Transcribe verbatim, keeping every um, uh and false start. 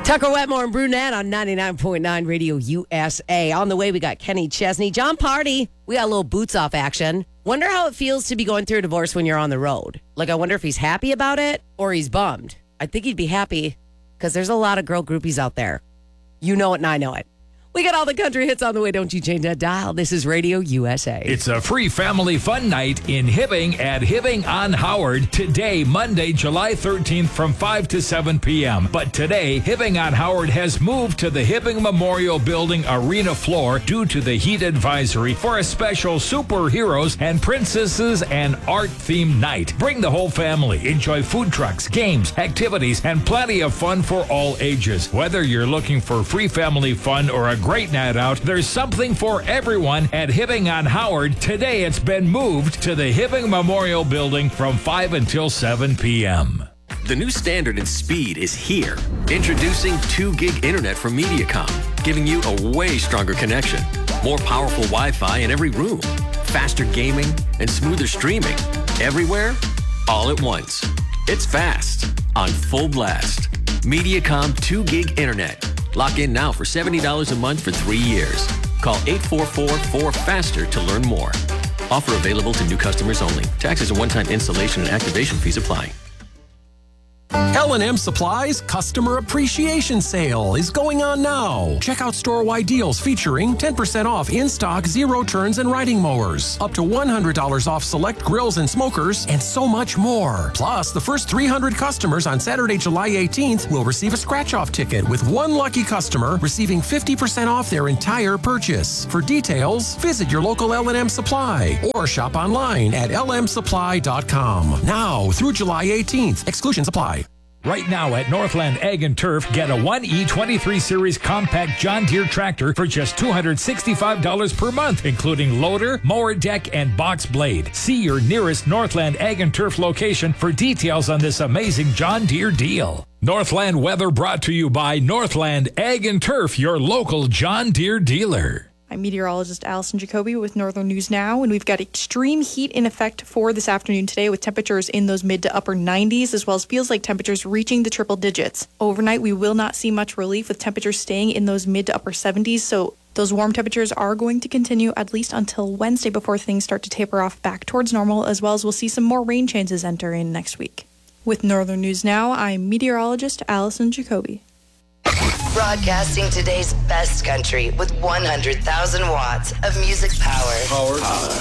Tucker Wetmore and Brunette on ninety-nine point nine Radio U S A. On the way, we got Kenny Chesney. John Party. We got a little boots off action. Wonder how it feels to be going through a divorce when you're on the road. Like, I wonder if he's happy about it or he's bummed. I think he'd be happy because there's a lot of girl groupies out there. You know it and I know it. We got all the country hits on the way. Don't you change that dial. This is Radio U S A. It's a free family fun night in Hibbing at Hibbing on Howard today, Monday, July thirteenth from five to seven p.m. But today, Hibbing on Howard has moved to the Hibbing Memorial Building arena floor due to the heat advisory for a special superheroes and princesses and art-themed night. Bring the whole family. Enjoy food trucks, games, activities, and plenty of fun for all ages. Whether you're looking for free family fun or a great night out, there's something for everyone at Hibbing on Howard. Today it's been moved to the Hibbing Memorial Building from five until seven p.m. The new standard in speed is here. Introducing two gig internet from Mediacom, giving you a way stronger connection. More powerful Wi-Fi in every room. Faster gaming and smoother streaming. Everywhere, all at once. It's fast, on full blast. Mediacom two gig internet. Lock in now for seventy dollars a month for three years. Call eight four four, four FASTER to learn more. Offer available to new customers only. Taxes and one-time installation and activation fees apply. L and M Supply's Customer Appreciation Sale is going on now. Check out store-wide deals featuring ten percent off in-stock zero turns and riding mowers, up to one hundred dollars off select grills and smokers, and so much more. Plus, the first three hundred customers on Saturday, July eighteenth will receive a scratch-off ticket, with one lucky customer receiving fifty percent off their entire purchase. For details, visit your local L and M Supply or shop online at L M supply dot com. Now through July eighteenth. Exclusions apply. Right now at Northland Ag and Turf, get a one E twenty-three Series compact John Deere tractor for just two hundred sixty-five dollars per month, including loader, mower deck, and box blade. See your nearest Northland Ag and Turf location for details on this amazing John Deere deal. Northland weather brought to you by Northland Ag and Turf, your local John Deere dealer. I'm meteorologist Allison Jacoby with Northern News Now, and we've got extreme heat in effect for this afternoon today with temperatures in those mid to upper nineties, as well as feels like temperatures reaching the triple digits. Overnight, we will not see much relief with temperatures staying in those mid to upper seventies, so those warm temperatures are going to continue at least until Wednesday before things start to taper off back towards normal, as well as we'll see some more rain chances enter in next week. With Northern News Now, I'm meteorologist Allison Jacoby. Broadcasting today's best country with one hundred thousand watts of music power. Power. Power.